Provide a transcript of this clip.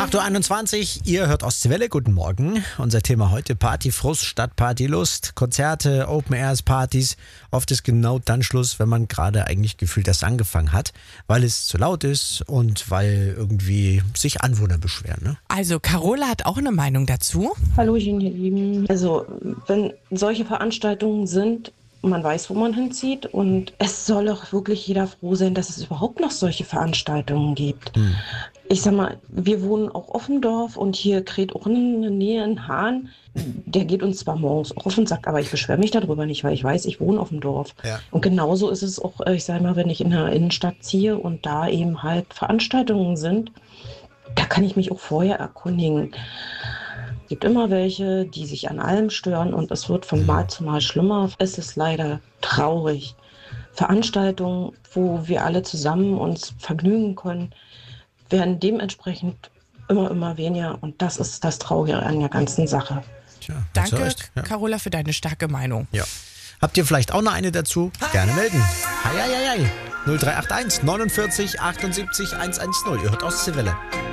8:21 Uhr, ihr hört Ostwelle, guten Morgen. Unser Thema heute: Partyfrust statt Partylust. Konzerte, Open-Airs-Partys. Oft ist genau dann Schluss, wenn man gerade eigentlich gefühlt erst angefangen hat, weil es zu laut ist und weil irgendwie sich Anwohner beschweren. Ne? Also Carola hat auch eine Meinung dazu. Hallöchen, ihr Lieben. Also, wenn solche Veranstaltungen sind, man weiß, wo man hinzieht, und es soll auch wirklich jeder froh sein, dass es überhaupt noch solche Veranstaltungen gibt. Ich sag mal, wir wohnen auch auf dem Dorf und hier kräht auch in der Nähe ein Hahn. Der geht uns zwar morgens auch auf den Sack, aber ich beschwere mich darüber nicht, weil ich weiß, ich wohne auf dem Dorf. Ja. Und genauso ist es auch, ich sag mal, wenn ich in der Innenstadt ziehe und da eben halt Veranstaltungen sind, da kann ich mich auch vorher erkundigen. Es gibt immer welche, die sich an allem stören, und es wird von Mal zu Mal schlimmer. Es ist leider traurig. Veranstaltungen, wo wir alle zusammen uns vergnügen können, werden dementsprechend immer weniger, und das ist das Traurige an der ganzen Sache. Tja, hast du Danke, recht. Ja. Carola, für deine starke Meinung. Ja. Habt ihr vielleicht auch noch eine dazu? Gerne melden. 0381 49 78 110. Ihr hört Ostwelle.